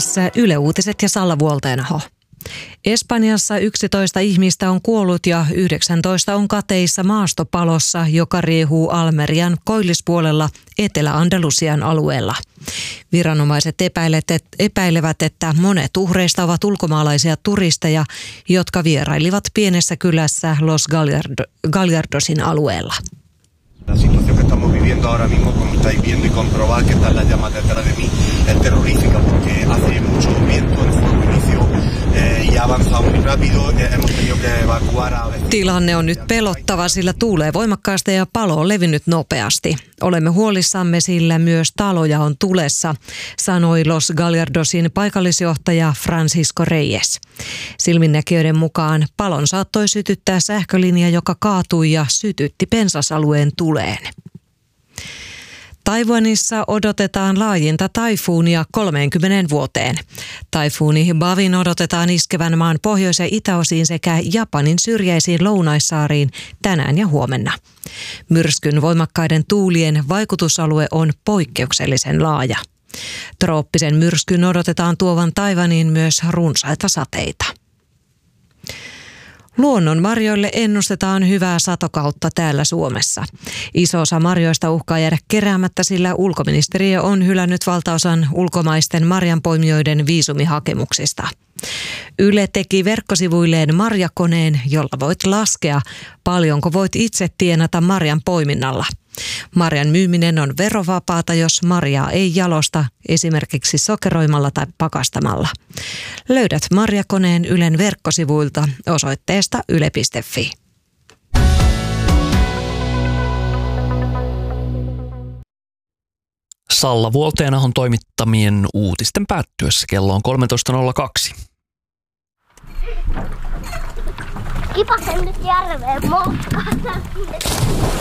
Tässä Yle Uutiset ja Salla Vuolteenaho. Espanjassa 11 ihmistä on kuollut ja 19 on kateissa maastopalossa, joka riehuu Almerian koillispuolella Etelä-Andalusian alueella. Viranomaiset epäilevät, että monet uhreista ovat ulkomaalaisia turisteja, jotka vierailivat pienessä kylässä Los Gallardosin alueella. La situación que estamos viviendo ahora mismo, como estáis viendo y comprobar que están las llamas detrás de mí, es terrorífica porque hace mucho viento, el fuego inició y ha avanzado muy rápido, hemos tenido que evacuar a vecinos. Tilanne on nyt pelottava, sillä tuulee voimakkaasti ja palo on levinnyt nopeasti. Olemme huolissamme, sillä myös taloja on tulessa, sanoi Los Gallardosin paikallisjohtaja Francisco Reyes. Silminnäkijöiden mukaan palon saattoi sytyttää sähkölinja, joka kaatui ja sytytti pensasalueen tuleen. Taiwanissa odotetaan laajinta taifuunia 30 vuoteen. Taifuuni Bavin odotetaan iskevän maan pohjois- ja itäosiin sekä Japanin syrjäisiin lounaissaariin tänään ja huomenna. Myrskyn voimakkaiden tuulien vaikutusalue on poikkeuksellisen laaja. Trooppisen myrskyn odotetaan tuovan Taiwaniin myös runsaita sateita. Luonnonmarjoille ennustetaan hyvää satokautta täällä Suomessa. Iso osa marjoista uhkaa jäädä keräämättä, sillä ulkoministeriö on hylännyt valtaosan ulkomaisten marjanpoimijoiden viisumihakemuksista. Yle teki verkkosivuilleen marjakoneen, jolla voit laskea, paljonko voit itse tienata marjan poiminnalla. Marjan myyminen on verovapaata, jos marjaa ei jalosta, esimerkiksi sokeroimalla tai pakastamalla. Löydät marjakoneen Ylen verkkosivuilta osoitteesta yle.fi. Salla Vuolteenahon toimittamien uutisten päättyessä kello on 13.02. Kipasen nyt järveen moukkaan.